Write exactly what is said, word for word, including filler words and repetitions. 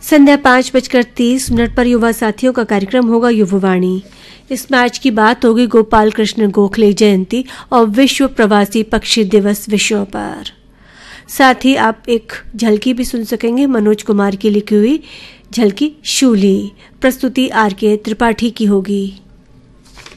संध्या पाँच बजकर तीस मिनट पर युवा साथियों का कार्यक्रम होगा युववाणी। इस मैच की बात होगी गोपाल कृष्ण गोखले जयंती और विश्व प्रवासी पक्षी दिवस विषयों पर। साथ ही आप एक झलकी भी सुन सकेंगे मनोज कुमार की लिखी हुई झलकी शूली। प्रस्तुति आर के त्रिपाठी की होगी।